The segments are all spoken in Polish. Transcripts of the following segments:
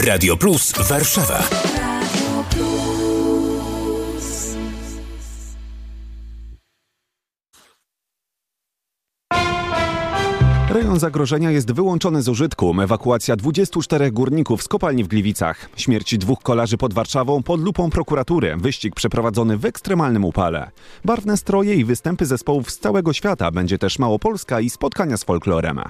Radio Plus Warszawa. Rejon zagrożenia jest wyłączony z użytku. Ewakuacja 24 górników z kopalni w Gliwicach. Śmierć 2 kolarzy pod Warszawą pod lupą prokuratury. Wyścig przeprowadzony w ekstremalnym upale. Barwne stroje i występy zespołów z całego świata. Będzie też Małopolska i spotkania z folklorem.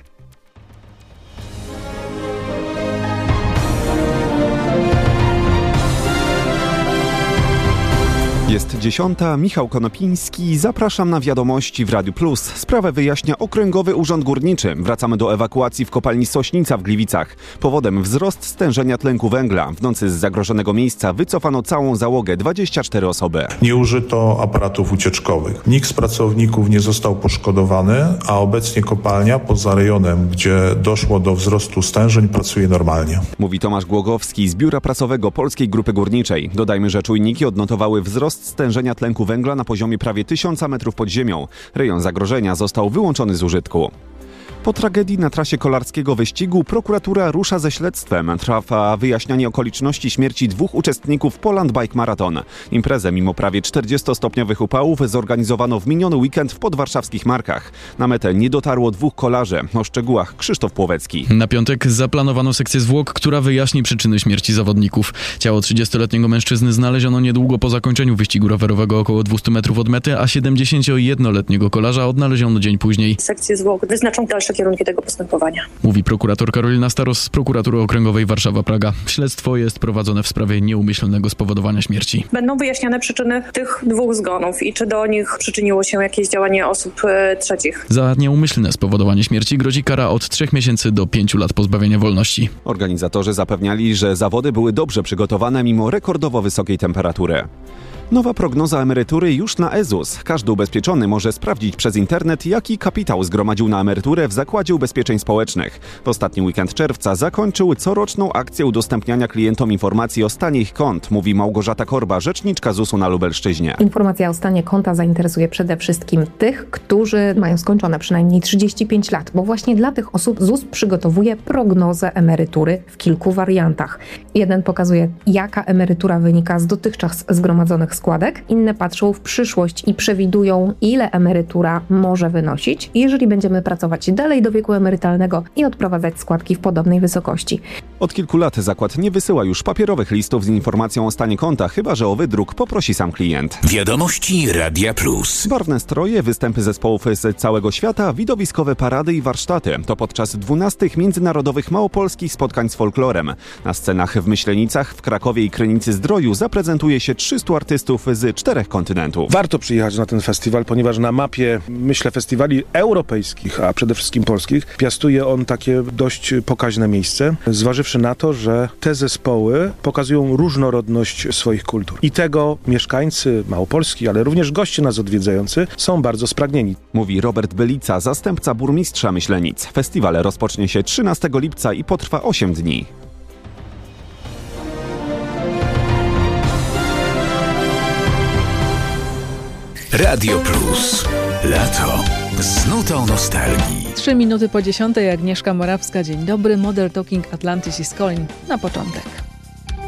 Jest 10. Michał Konopiński. Zapraszam na wiadomości w Radiu Plus. Sprawę wyjaśnia Okręgowy Urząd Górniczy. Wracamy do ewakuacji w kopalni Sośnica w Gliwicach. Powodem wzrost stężenia tlenku węgla. W nocy z zagrożonego miejsca wycofano całą załogę, 24 osoby. Nie użyto aparatów ucieczkowych. Nikt z pracowników nie został poszkodowany, a obecnie kopalnia poza rejonem, gdzie doszło do wzrostu stężeń, pracuje normalnie. Mówi Tomasz Głogowski z Biura Prasowego Polskiej Grupy Górniczej. Dodajmy, że czujniki odnotowały wzrost stężenia tlenku węgla na poziomie prawie 1000 metrów pod ziemią. Rejon zagrożenia został wyłączony z użytku. Po tragedii na trasie kolarskiego wyścigu prokuratura rusza ze śledztwem. Trwa wyjaśnianie okoliczności śmierci 2 uczestników Poland Bike Marathon. Imprezę mimo prawie 40-stopniowych upałów zorganizowano w miniony weekend w podwarszawskich Markach. Na metę nie dotarło 2 kolarzy. O szczegółach Krzysztof Płowecki. Na piątek zaplanowano sekcję zwłok, która wyjaśni przyczyny śmierci zawodników. Ciało 30-letniego mężczyzny znaleziono niedługo po zakończeniu wyścigu rowerowego około 200 metrów od mety, a 71-letniego kolarza odnaleziono dzień później. Sekcje zwłok wyznaczą dalsze kierunki tego postępowania. Mówi prokurator Karolina Staros z Prokuratury Okręgowej Warszawa-Praga. Śledztwo jest prowadzone w sprawie nieumyślnego spowodowania śmierci. Będą wyjaśniane przyczyny tych 2 zgonów i czy do nich przyczyniło się jakieś działanie osób trzecich. Za nieumyślne spowodowanie śmierci grozi kara od 3 miesięcy do 5 lat pozbawienia wolności. Organizatorzy zapewniali, że zawody były dobrze przygotowane mimo rekordowo wysokiej temperatury. Nowa prognoza emerytury już na EZUS. Każdy ubezpieczony może sprawdzić przez internet, jaki kapitał zgromadził na emeryturę w Zakładzie Ubezpieczeń Społecznych. W ostatni weekend czerwca zakończył coroczną akcję udostępniania klientom informacji o stanie ich kont, mówi Małgorzata Korba, rzeczniczka ZUS-u na Lubelszczyźnie. Informacja o stanie konta zainteresuje przede wszystkim tych, którzy mają skończone przynajmniej 35 lat, bo właśnie dla tych osób ZUS przygotowuje prognozę emerytury w kilku wariantach. Jeden pokazuje, jaka emerytura wynika z dotychczas zgromadzonych składek, inne patrzą w przyszłość i przewidują, ile emerytura może wynosić, jeżeli będziemy pracować dalej do wieku emerytalnego i odprowadzać składki w podobnej wysokości. Od kilku lat zakład nie wysyła już papierowych listów z informacją o stanie konta, chyba że o wydruk poprosi sam klient. Wiadomości Radia Plus. Barwne stroje, występy zespołów z całego świata, widowiskowe parady i warsztaty. To podczas 12 międzynarodowych małopolskich spotkań z folklorem. Na scenach w Myślenicach, w Krakowie i Krynicy-Zdroju zaprezentuje się 300 artystów z 4 kontynentów. Warto przyjechać na ten festiwal, ponieważ na mapie, myślę, festiwali europejskich, a przede wszystkim polskich, piastuje on takie dość pokaźne miejsce, zważywszy na to, że te zespoły pokazują różnorodność swoich kultur. I tego mieszkańcy Małopolski, ale również goście nas odwiedzający są bardzo spragnieni. Mówi Robert Bylica, zastępca burmistrza Myślenic. Festiwal rozpocznie się 13 lipca i potrwa 8 dni. Radio Plus. Lato z nutą nostalgii. 3 minuty po 10:00, Agnieszka Morawska. Dzień dobry. Model Talking Atlantis i Skolin na początek.